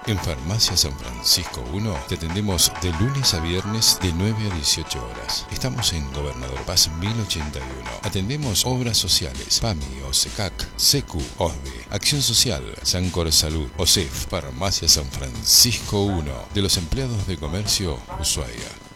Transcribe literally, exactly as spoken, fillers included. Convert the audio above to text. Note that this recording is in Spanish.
En Farmacia San Francisco uno te atendemos de lunes a viernes de nueve a dieciocho horas. Estamos en Gobernador Paz mil ochenta y uno. Atendemos obras sociales, PAMI, OSECAC, SECU, OSDE, Acción Social, Sancor Salud, OSEF. Farmacia San Francisco uno, de los empleados de comercio Ushuaia.